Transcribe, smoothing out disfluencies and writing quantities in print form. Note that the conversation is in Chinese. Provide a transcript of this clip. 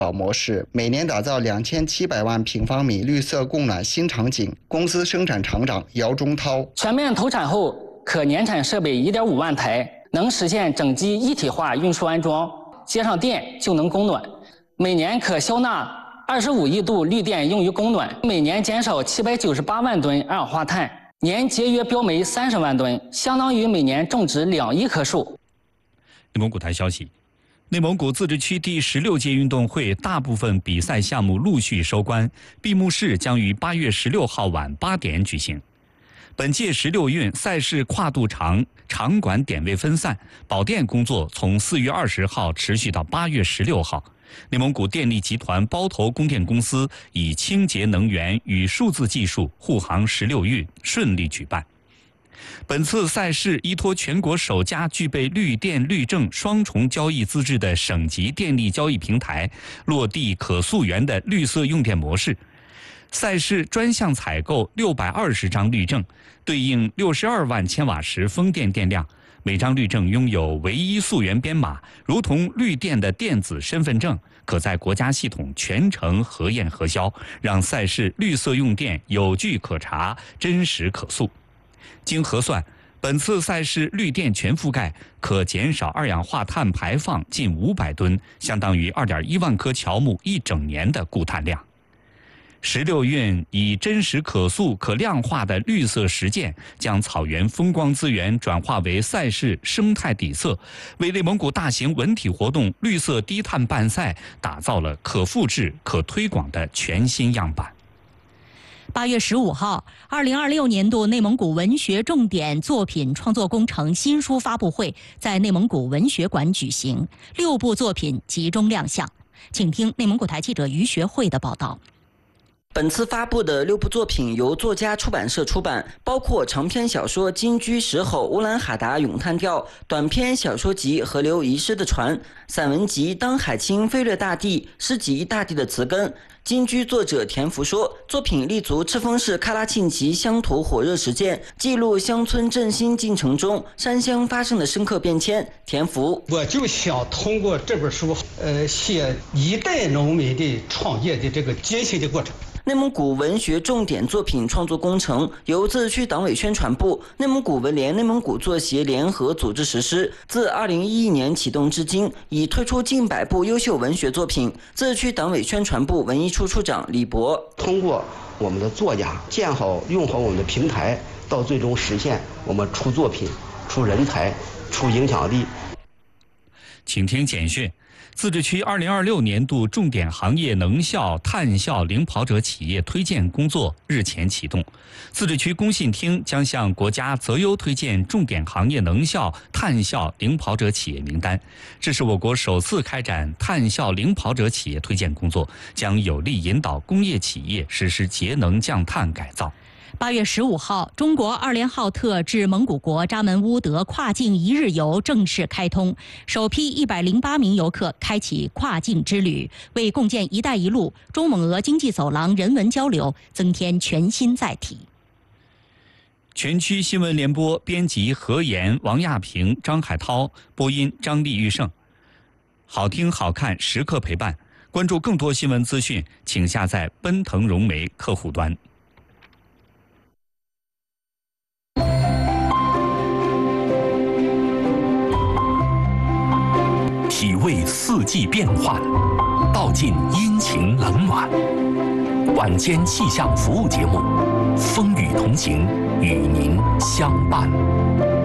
模式，每年打造2700万平方米绿色供暖新场景。公司生产厂长姚忠涛： 全面投产后，可年产设备1.5万台，能实现整机一体化运输安装，接上电就能供暖。每年可消纳25亿度绿电用于供暖，每年减少798万吨二氧化碳，年节约标煤30万吨，相当于每年种植2亿棵树。 内蒙古台消息。内蒙古自治区第16届运动会大部分比赛项目陆续收官，闭幕式将于8月16号晚8点举行。本届16运赛事跨度长，场馆点位分散，保电工作从4月20号持续到8月16号。内蒙古电力集团包头供电公司以清洁能源与数字技术护航16运，顺利举办。本次赛事依托全国首家具备绿电绿证双重交易资质的省级电力交易平台，落地可溯源的绿色用电模式。赛事专项采购620张绿证，对应62万千瓦时风电电量。每张绿证拥有唯一溯源编码，如同绿电的电子身份证，可在国家系统全程核验核销，让赛事绿色用电有据可查、真实可溯。经核算，本次赛事绿电全覆盖，可减少二氧化碳排放近500吨，相当于2.1万棵乔木一整年的固碳量。16运以真实可溯、可量化的绿色实践，将草原风光资源转化为赛事生态底色，为内蒙古大型文体活动绿色低碳办赛打造了可复制、可推广的全新样板。 8月15号，2026年度内蒙古文学重点作品创作工程新书发布会在内蒙古文学馆举行，6部作品集中亮相。请听内蒙古台记者于学慧的报道。 本次发布的6部作品由作家出版社出版，包括长篇小说《金居石吼乌兰哈达咏叹调》，短篇小说集《河流遗失的船》，散文集《当海清飞掠大地》，诗集《大地的词根》。金居作者田福说，作品立足赤峰市喀拉沁旗乡土火热实践，记录乡村振兴进程中山乡发生的深刻变迁。田福： 我就想通过这本书，写一代农民的创业的这个艰辛的过程。 内蒙古文学重点作品创作工程由自治区党委宣传部、内蒙古文联、内蒙古作协联合组织实施。自2011年启动至今，已推出近100部优秀文学作品。自治区党委宣传部文艺处处长李博： 通过我们的作家建好、用好我们的平台，到最终实现我们出作品、出人才、出影响力。 请听简讯。自治区2026年度重点行业能效、碳效领跑者企业推荐工作日前启动。自治区工信厅将向国家择优推荐重点行业能效、碳效领跑者企业名单。这是我国首次开展碳效领跑者企业推荐工作，将有力引导工业企业实施节能降碳改造。 8月15号，中国2连浩特至蒙古国扎门乌德跨境1日游正式开通，首批108名游客开启跨境之旅，为共建“一带一路”中蒙俄经济走廊人文交流增添全新载体。 全区新闻联播编辑何岩、王亚平、张海涛，播音张丽玉胜。好听好看时刻陪伴，关注更多新闻资讯，请下载奔腾融媒客户端。 体味四季变换，道尽阴晴冷暖。晚间气象服务节目，风雨同行，与您相伴。